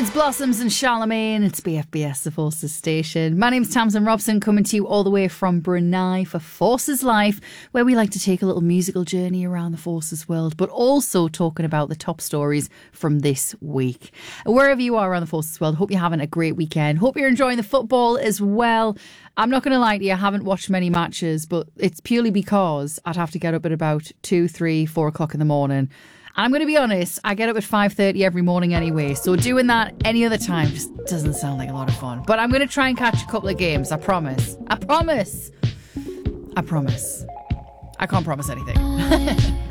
It's Blossoms and Charlemagne. It's BFBS, the Forces Station. My name's Tamsin Robson, coming to you all the way from Brunei for Forces Life, where we like to take a little musical journey around the Forces world, but also talking about the top stories from this week. Wherever you are around the Forces world, hope you're having a great weekend. Hope you're enjoying the football as well. I'm not going to lie to you, I haven't watched many matches, but it's purely because I'd have to get up at about 2, 3, 4 o'clock in the morning. And I'm going to be honest, I get up at 5:30 every morning anyway, so doing that any other time just doesn't sound like a lot of fun. But I'm going to try and catch a couple of games, I promise. I promise. I promise. I can't promise anything.